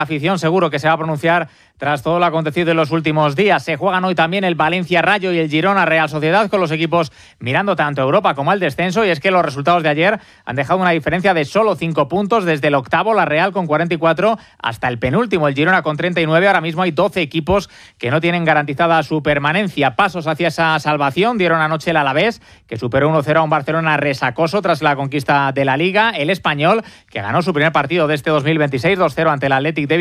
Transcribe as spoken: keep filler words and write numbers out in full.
afición seguro que se va a pronunciar tras todo lo acontecido en los últimos días. Se juegan hoy también el Valencia Rayo y el Girona Real Sociedad, con los equipos mirando tanto a Europa como al descenso, y es que los resultados de ayer han dejado una diferencia de solo cinco puntos desde el octavo, la Real con cuarenta y cuatro, hasta el penúltimo, el Girona con treinta y nueve. Ahora mismo hay doce equipos que no tienen garantizada su permanencia. Pasos hacia esa salvación dieron anoche el Alavés, que superó uno cero a un Barcelona resacoso tras la conquista de la Liga. El Español, que ganó su primer partido de este dos mil veintiséis dos cero ante el Athletic de